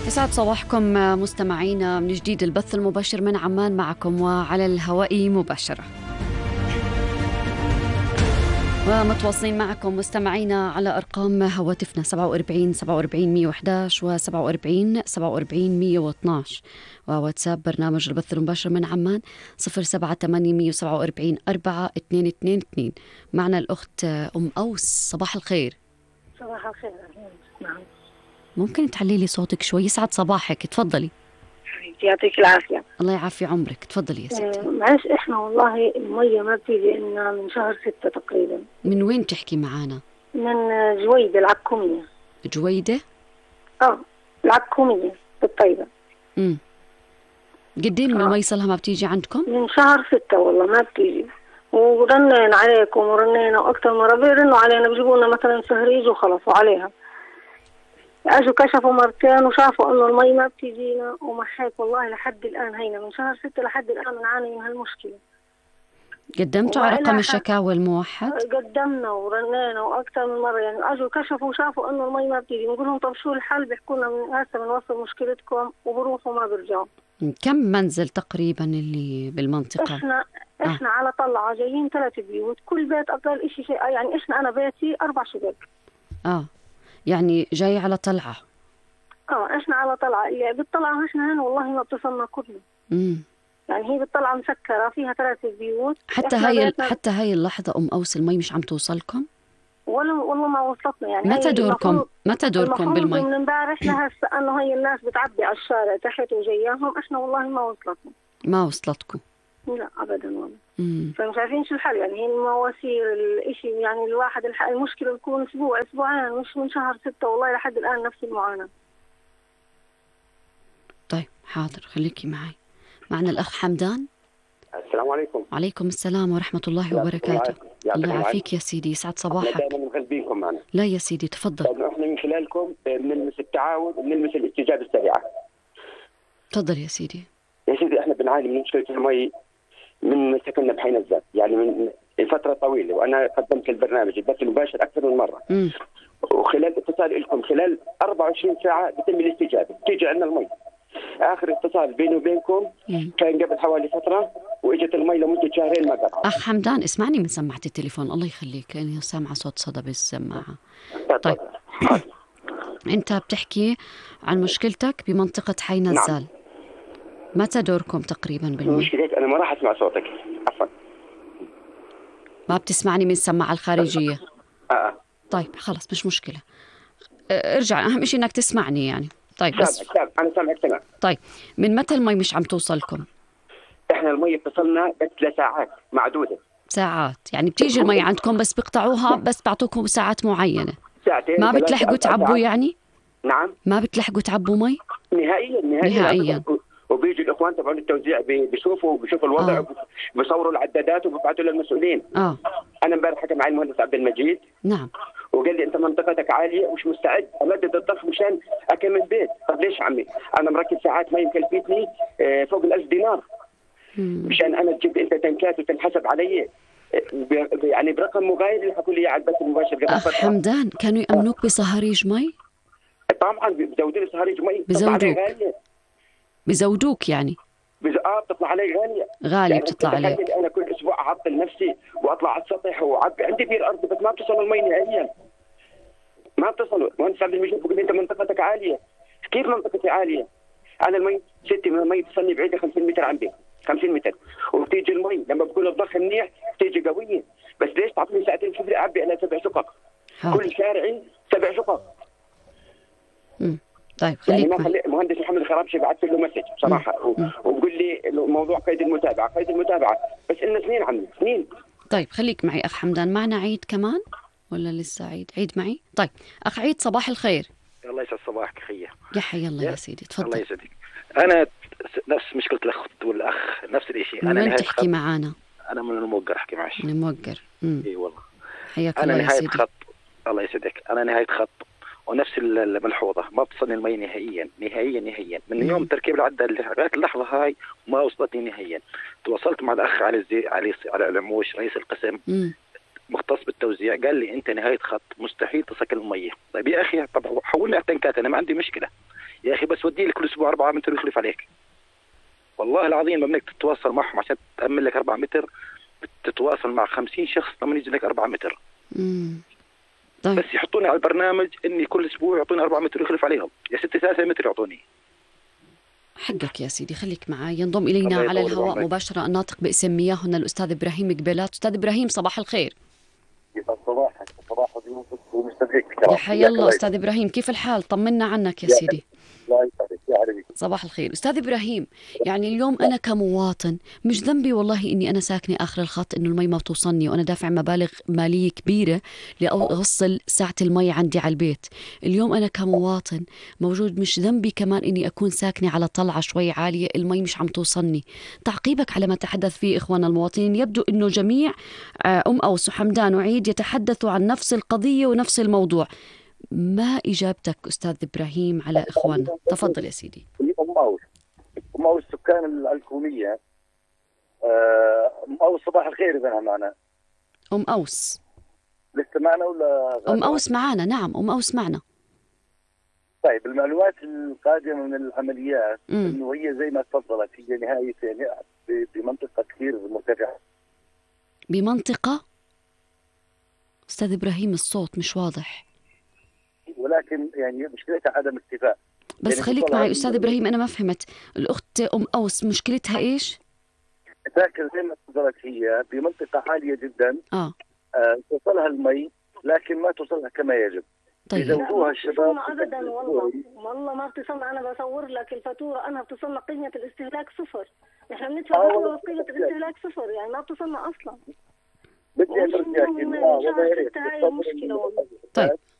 يسعد صباحكم مستمعينا من جديد. البث المباشر من عمان معكم وعلى الهواء مباشرة، ومتواصلين معكم مستمعينا على أرقام هواتفنا 47 47 111 و 47 47 112، وواتساب برنامج البث المباشر من عمان 078 147 4222. معنا الأخت أم أوس. صباح الخير. صباح الخير. نعم، ممكن تعلي لي صوتك شوي؟ يسعد صباحك، تفضلي. يعطيك العافية. الله يعافي عمرك، تفضلي يا ستي. معلش احنا والله المية ما بتيجي لنا من شهر 6 تقريبا. من وين تحكي معانا؟ من جويدة العكومية. جويدة؟ العكومية بالطيبة. قديم من المي صلها ما بتيجي عندكم؟ من شهر 6 والله ما بتيجي، ورنين عليكم ورنينا واكثر مرة بيرنوا علينا، بيجيبوا لنا مثلا سهريج وخلصوا عليها. اجوا كشفوا مرتين وشافوا انه المي ما بتجينا، ومع هيك والله لحد الان هينا من شهر 6 لحد الان نعاني من هالمشكله. قدمتوا على رقم الشكاوى الموحد؟ قدمنا ورنينا واكثر من مره، يعني اجوا كشفوا وشافوا انه المي ما بتجي، نقول لهم طب شو الحل؟ بيحكوا لنا هسه بنوصل مشكلتكم، وبروحوا ما بيرجعوا. كم منزل تقريبا اللي بالمنطقه؟ احنا على طلعه جايين 3 بيوت، كل بيت اقل شيء يعني انا بيتي 4 شباك. يعني جاي على طلعة. احنا على طلعة، اللي بالطلعة احنا هنا والله ما بتصلنا كله. يعني هي بالطلعة مسكرة فيها 3 بيوت. حتى هاي اللحظة أم أوس المي مش عم توصلكم؟ والله ما وصلتنا. يعني متى دوركم بالمي؟ من امبارح لهسه انه هي الناس بتعبي على الشارع تحت وجياهم، احنا والله ما وصلتكم. لا ابدا والله. فمش عارفين شو الحل، يعني هي المواسير الاشي، يعني الواحد المشكلة تكون اسبوع اسبوعين، مش من شهر 6 والله لحد الان نفس المعاناة. طيب حاضر، خليكي معي. معنا الأخ حمدان. السلام عليكم. وعليكم السلام ورحمة الله وبركاته. الله يعافيك يا سيدي، يسعد صباحك. احنا دائما مغلبينكم معنا. لا يا سيدي تفضل. احنا من خلالكم بنلمس التعاون وبنلمس الاستجابة السريعة. تفضل يا سيدي. يا سيدي احنا بنعاني من مشكلة المي من سكننا بحي نزال، يعني من فترة طويلة، وانا قدمت البرنامج البث المباشر اكثر من مرة. وخلال اتصال لكم خلال 24 ساعة بتم الاستجابة، تيجي عندنا المي. اخر اتصال بيني وبينكم كان قبل حوالي فترة، واجت المي لمدة شهرين ما قطعت. اخ حمدان اسمعني من سماعة التليفون، الله يخليك، لاني سامعة صوت صدى بالسماعة. طيب انت بتحكي عن مشكلتك بمنطقة حي نزال. نعم. متى دوركم تقريبا بالمي؟ مشكلتك انا ما راح اسمع صوتك، عفوا. ما بتسمعني من السماعة الخارجية؟ طيب خلاص مش مشكلة، ارجع، اهم شيء انك تسمعني يعني. طيب بس انا سامعك تمام. طيب من متى المي مش عم توصلكم؟ احنا المي بتصلنا بس لساعات معدودة. ساعات يعني بتيجي المي عندكم بس بيقطعوها، بس بعطوكم ساعات معينة. ساعتين. ما بتلحقوا تعبوا يعني؟ نعم. ما بتلحقوا تعبوا مي؟ نهائيا. وبيجوا الاخوان تبعون التوزيع بيشوفوا الوضع، بيصوروا العدادات وبيبعثوا للمسؤولين. انا امبارح حكى معي المهندس عبد المجيد. نعم. وقال لي انت منطقتك عاليه ومش مستعد امدد الضخ مشان اكمل بيت. طب ليش عمي؟ انا مركب ساعات مي مكلفتني فوق ال1000 دينار مشان انا تجيب انت تنكات وتنحسب علي يعني برقم مغاير اللي حكوا لي على البث المباشر قبل فتره. حمدان كانوا يأمنوك بصهاريج مي؟ طبعا بزودوا لي صهاريج مي. بزودوك يعني؟ بتطلع علي غالية يعني بتطلع عليك. انا كل اسبوع اعطل نفسي واطلع على السطح وعبي عندي بير ارض، بس ما بتصل المي نهائيا، ما بتصل. مهندس عبد المجيد بيقول لي انت منطقتك عاليه. كيف منطقتي عاليه؟ انا المي ستي من المي بتصلني بعيده 50 متر عن بيتي، 50 متر، وبتيجي المي لما بكون الضخ منيح بتيجي قويه، بس ليش تعطيني ساعتين في اعبي انا 7 شقق. كل شارعي 7 شقق. طيب خليك يعني مهندس محمد الخرابشي بعثت له مسج بصراحه وبقول لي موضوع قيد المتابعه بس إنه سنين عمي سنين. طيب خليك معي اخ حمدان. معنا عيد كمان ولا لسه عيد معي؟ طيب اخ عيد صباح الخير. الله يسعد صباحك خيه. يا حي الله يا سيدي تفضل. الله يسعدك. انا نفس مشكله الاخت والاخ نفس الشيء. انا من تحكي معانا؟ انا من الموقر احكي معك. من الموقر. اي والله. حياك الله يا سيدي. خط. الله يسعدك. انا نهايه خط ونفس الملحوظه ما بتصلني المي نهائيا من يوم تركيب العداد لغايه اللحظه هاي ما وصلتني نهائيا. تواصلت مع الاخ على العموش رئيس القسم مختص بالتوزيع، قال لي انت نهايه خط مستحيل تصل الميه. طيب يا اخي طب حولني على التنكات، انا ما عندي مشكله، يا اخي بس ودي لك كل اسبوع 4 متر ويخلف عليك. والله العظيم ما بدك تتواصل معهم عشان تأمن لك 4 متر، بتتواصل مع 50 شخص لما يجي لك 4 متر. طيب. بس يحطوني على البرنامج اني كل اسبوع يعطوني 4 متر ويخلف عليهم، يا ستي 3 متر يعطوني. حقك يا سيدي، خليك معي. ينضم الينا على الهواء مباشره الناطق باسم مياهنا الاستاذ ابراهيم قبيلات. استاذ ابراهيم صباح الخير. صباحك يا حي الله استاذ ابراهيم، كيف الحال؟ طمنا عنك يا سيدي. الله يسعدك يا عربي. صباح الخير استاذ ابراهيم. يعني اليوم انا كمواطن مش ذنبي والله اني انا ساكنه اخر الخط انه المي ما بتوصلني، وانا دافع مبالغ ماليه كبيره لاوصل ساعه المي عندي على البيت. اليوم انا كمواطن موجود، مش ذنبي كمان اني اكون ساكنه على طلعه شوي عاليه المي مش عم توصلني. تعقيبك على ما تحدث فيه اخواننا المواطنين، يبدو انه جميع اوس وحمدان وعيد يتحدثوا عن نفس القضيه ونفس الموضوع. ما إجابتك أستاذ إبراهيم على إخواننا؟ تفضل يا سيدي. أم أوس سكان الكومية. أم أوس صباح الخير. إذا معنا أم أوس لسه معنا ولا أم أوس معنا؟ نعم أم أوس معنا. طيب المعلومات القادمة من العمليات إنه هي زي ما تفضلت هي نهاية بمنطقة كثير مرتفعة. بمنطقة؟ أستاذ إبراهيم الصوت مش واضح، ولكن يعني مشكلتها عدم اكتفاء. بس يعني خليك معي أستاذ إبراهيم، أنا ما فهمت. الأخت أم أوس مشكلتها إيش؟ لكن زي ما تفضلت هي بمنطقة عالية جدا. توصلها المي لكن ما توصلها كما يجب. طيب يزودوها الشباب ابدا. والله ما بتصلنا. انا بصور لك الفاتوره، انا بتصلنا قيمه الاستهلاك صفر. نحن بندفع قيمه الاستهلاك صفر، يعني ما بتصلنا اصلا. بدي اترجاك هاي المشكله والله. طيب